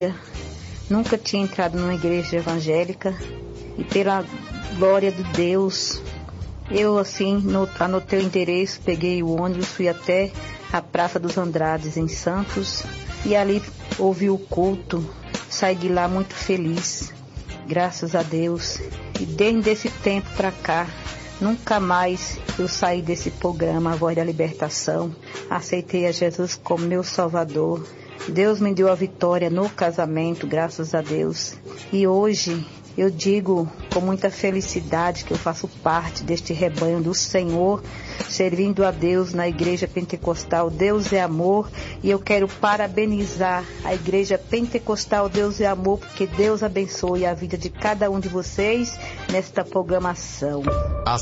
Nunca tinha entrado numa igreja evangélica e pela glória de Deus, eu assim anotei o endereço, peguei o ônibus, fui até a Praça dos Andrades em Santos e ali ouvi o culto, saí de lá muito feliz, graças a Deus. E desde esse tempo para cá, nunca mais eu saí desse programa, A Voz da Libertação. Aceitei a Jesus como meu Salvador. Deus me deu a vitória no casamento, graças a Deus. E hoje eu digo com muita felicidade que eu faço parte deste rebanho do Senhor, servindo a Deus na Igreja Pentecostal Deus é Amor. E eu quero parabenizar a Igreja Pentecostal Deus é Amor, porque Deus abençoe a vida de cada um de vocês nesta programação. Há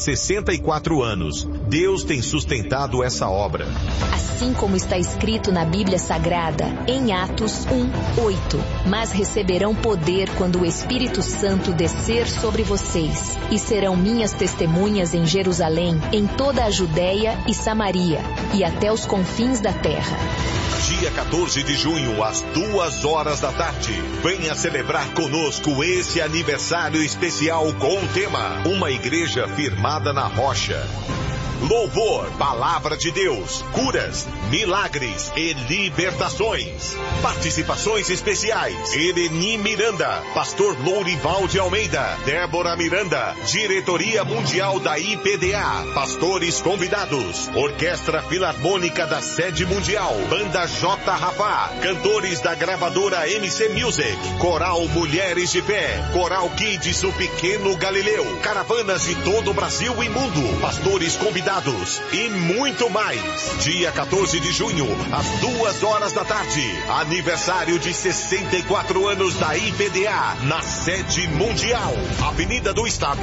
64 anos, Deus tem sustentado essa obra. Assim como está escrito na Bíblia Sagrada, em Atos 1:8, mas receberão poder quando o Espírito Santo descer sobre vocês, e serão minhas testemunhas em Jerusalém, em toda a Judéia e Samaria, e até os confins da terra. Dia 14 de junho, às 2 da tarde, venha celebrar conosco esse aniversário especial com o tema Uma Igreja Firmada na Rocha. Louvor, Palavra de Deus, curas, milagres e libertações. Participações especiais: Eleni Miranda, Pastor Lourival de Almeida, Débora Miranda, Diretoria Mundial da IPDA, pastores convidados, Orquestra Filarmônica da Sede Mundial, Banda J. Rafá, cantores da gravadora MC Music, Coral Mulheres de Pé, Coral Kids O Pequeno Galileu, caravanas de todo o Brasil e mundo, pastores convidados e muito mais. Dia 14 de junho, às 2 da tarde, aniversário de 64 anos da IPDA, na Sede Mundial, Avenida do Estado,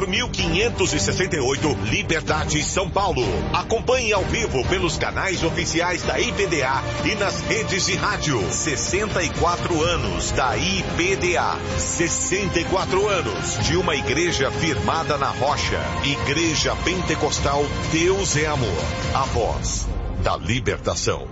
4568, Liberdade, São Paulo. Acompanhe ao vivo pelos canais oficiais da IPDA e nas redes de rádio. 64 anos da IPDA, 64 anos de uma igreja firmada na rocha. Igreja Pentecostal Deus é Amor, a voz da libertação.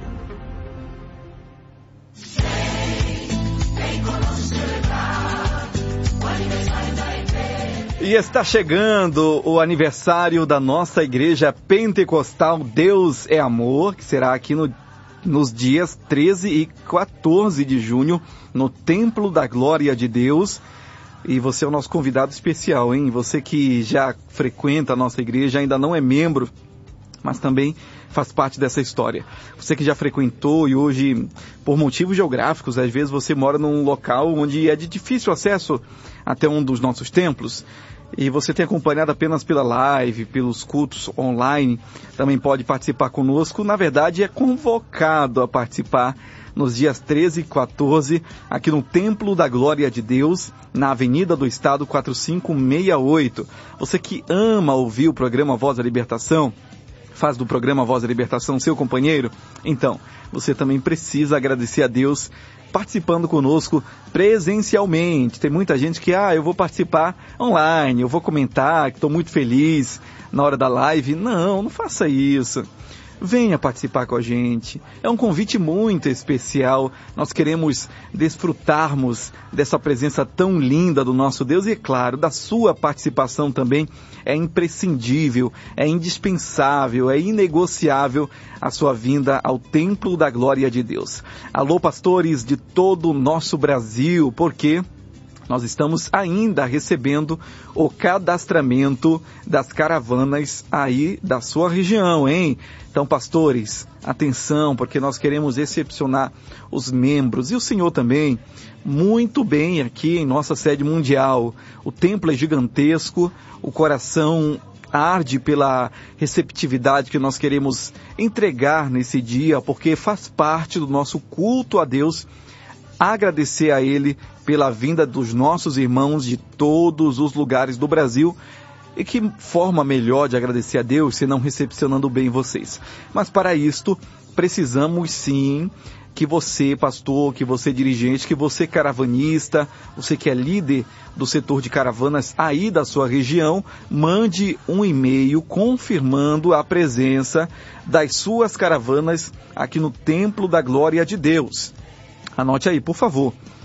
E está chegando o aniversário da nossa Igreja Pentecostal Deus é Amor, que será aqui nos dias 13 e 14 de junho, no Templo da Glória de Deus. E você é o nosso convidado especial, hein? Você que já frequenta a nossa igreja, ainda não é membro, mas também faz parte dessa história. Você que já frequentou e hoje, por motivos geográficos, às vezes você mora num local onde é de difícil acesso até um dos nossos templos, e você tem acompanhado apenas pela live, pelos cultos online, também pode participar conosco. Na verdade, é convocado a participar nos dias 13 e 14, aqui no Templo da Glória de Deus, na Avenida do Estado 4568. Você que ama ouvir o programa Voz da Libertação, faz do programa Voz da Libertação seu companheiro, então você também precisa agradecer a Deus participando conosco presencialmente. Tem muita gente que, eu vou participar online, eu vou comentar, que estou muito feliz na hora da live. Não faça isso. Venha participar com a gente. É um convite muito especial. Nós queremos desfrutarmos dessa presença tão linda do nosso Deus e, claro, da sua participação também. É imprescindível, é indispensável, é inegociável a sua vinda ao Templo da Glória de Deus. Alô, pastores de todo o nosso Brasil, porque nós estamos ainda recebendo o cadastramento das caravanas aí da sua região, hein? Então, pastores, atenção, porque nós queremos recepcionar os membros e o Senhor também muito bem aqui em nossa sede mundial. O templo é gigantesco, o coração arde pela receptividade que nós queremos entregar nesse dia, porque faz parte do nosso culto a Deus agradecer a Ele pela vinda dos nossos irmãos de todos os lugares do Brasil. E que forma melhor de agradecer a Deus se não recepcionando bem vocês? Mas para isto, precisamos sim que você, pastor, que você dirigente, que você caravanista, você que é líder do setor de caravanas aí da sua região, mande um e-mail confirmando a presença das suas caravanas aqui no Templo da Glória de Deus. Anote aí, por favor.